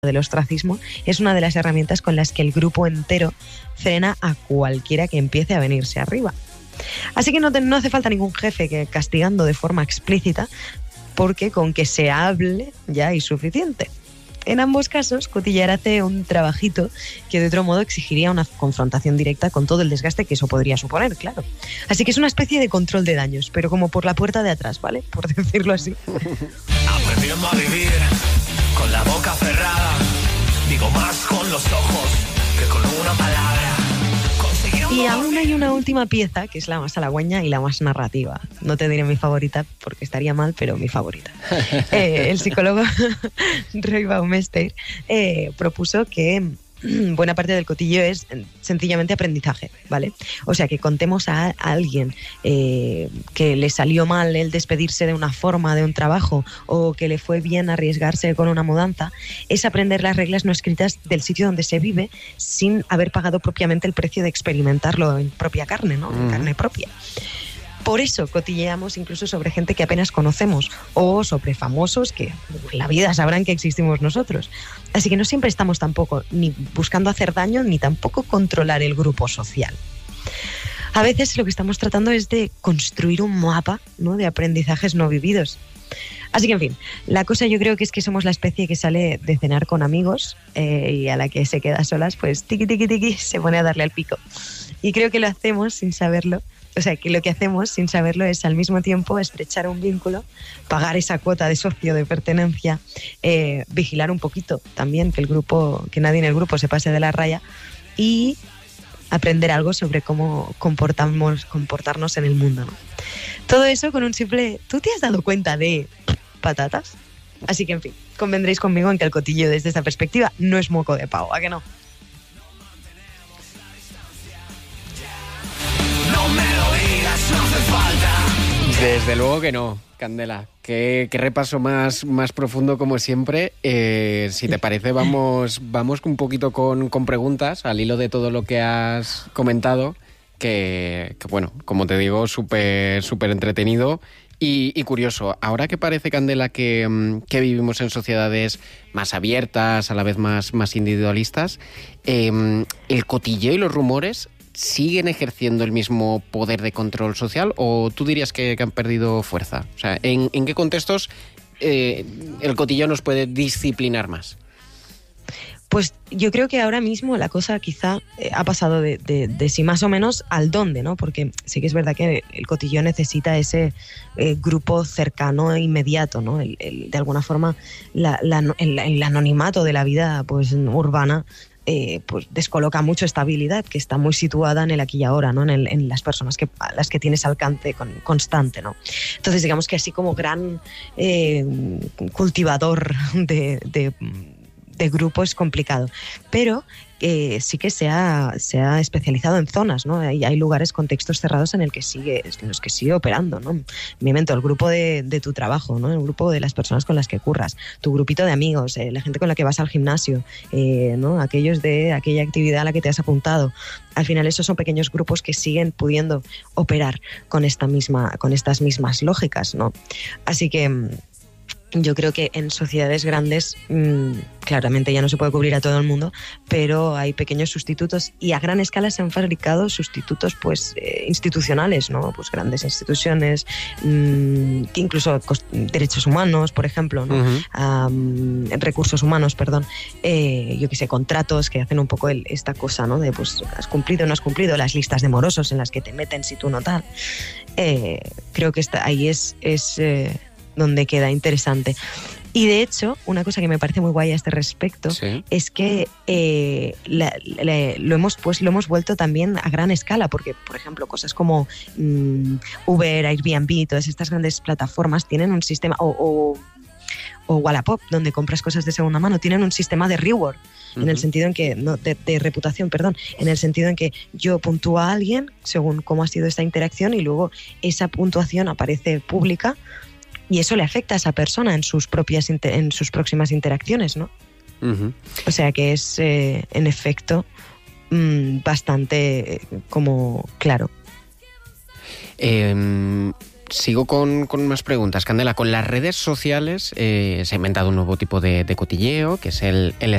del ostracismo es una de las herramientas con las que el grupo entero frena a cualquiera que empiece a venirse arriba. Así que no hace falta ningún jefe que castigando de forma explícita, porque con que se hable ya hay suficiente. En ambos casos, Cotillar hace un trabajito que de otro modo exigiría una confrontación directa con todo el desgaste que eso podría suponer, claro. Así que es una especie de control de daños, pero como por la puerta de atrás, ¿vale? Por decirlo así. Aprendiendo a vivir con la boca cerrada, digo más con los ojos que con una palabra. Y aún hay una última pieza que es la más halagüeña y la más narrativa. No te diré mi favorita porque estaría mal, pero mi favorita. El psicólogo Roy Baumeister propuso que buena parte del cotillo es sencillamente aprendizaje, ¿vale? O sea, que contemos a alguien que le salió mal el despedirse de una forma de un trabajo o que le fue bien arriesgarse con una mudanza, es aprender las reglas no escritas del sitio donde se vive sin haber pagado propiamente el precio de experimentarlo en propia carne, ¿no? En carne propia. Por eso cotilleamos incluso sobre gente que apenas conocemos o sobre famosos que en la vida sabrán que existimos nosotros. Así que no siempre estamos tampoco ni buscando hacer daño ni tampoco controlar el grupo social. A veces lo que estamos tratando es de construir un mapa, ¿no?, de aprendizajes no vividos. Así que, en fin, la cosa yo creo que es que somos la especie que sale de cenar con amigos y a la que se queda a solas, pues tiqui, tiqui, tiqui, se pone a darle al pico. Y creo que lo hacemos sin saberlo. O sea, que lo que hacemos sin saberlo es al mismo tiempo estrechar un vínculo, pagar esa cuota de socio, de pertenencia, vigilar un poquito también que nadie en el grupo se pase de la raya y aprender algo sobre cómo comportarnos en el mundo, ¿no? Todo eso con un simple ¿tú te has dado cuenta de patatas? Así que, en fin, convendréis conmigo en que el cotillo desde esta perspectiva no es moco de pavo, ¿a que no? Desde luego que no, Candela. Qué repaso más profundo como siempre. Si te parece, vamos un poquito con preguntas al hilo de todo lo que has comentado, que bueno, como te digo, súper entretenido y curioso. Ahora que parece, Candela, que vivimos en sociedades más abiertas, a la vez más individualistas, ¿el cotilleo y los rumores siguen ejerciendo el mismo poder de control social o tú dirías que han perdido fuerza? O sea, ¿en qué contextos el cotilleo nos puede disciplinar más? Pues yo creo que ahora mismo la cosa quizá ha pasado de sí más o menos al dónde, ¿no? Porque sí que es verdad que el cotilleo necesita ese grupo cercano e inmediato, ¿no? De alguna forma el anonimato de la vida pues urbana pues descoloca mucho esta habilidad que está muy situada en el aquí y ahora, ¿no? En las personas a las que tienes alcance constante, ¿no? Entonces digamos que así como gran cultivador de grupo es complicado, pero sí que se ha especializado en zonas, ¿no? Hay lugares, contextos cerrados en los que sigue operando, ¿no? Me invento el grupo de tu trabajo, ¿no? El grupo de las personas con las que curras, tu grupito de amigos, la gente con la que vas al gimnasio, ¿no? Aquellos de aquella actividad a la que te has apuntado. Al final esos son pequeños grupos que siguen pudiendo operar con estas mismas lógicas, ¿no? Así que yo creo que en sociedades grandes claramente ya no se puede cubrir a todo el mundo, pero hay pequeños sustitutos y a gran escala se han fabricado sustitutos pues institucionales, ¿no? Pues grandes instituciones, incluso derechos humanos, por ejemplo, ¿no? Recursos humanos, perdón, yo qué sé, contratos que hacen un poco esta cosa, ¿no? De pues has cumplido o no has cumplido, las listas de morosos en las que te meten si tú no tal. Creo que ahí es donde queda interesante. Y de hecho, una cosa que me parece muy guay a este respecto, ¿sí?, es que lo hemos vuelto también a gran escala, porque, por ejemplo, cosas como Uber, Airbnb, todas estas grandes plataformas tienen un sistema, o Wallapop, donde compras cosas de segunda mano, tienen un sistema de reward, en el sentido en que, no, de reputación, perdón, en el sentido en que yo puntúo a alguien según cómo ha sido esta interacción y luego esa puntuación aparece pública. Y eso le afecta a esa persona en sus próximas interacciones, ¿no? O sea que es, en efecto, bastante como claro. Sigo con más preguntas. Candela, con las redes sociales se ha inventado un nuevo tipo de cotilleo, que es el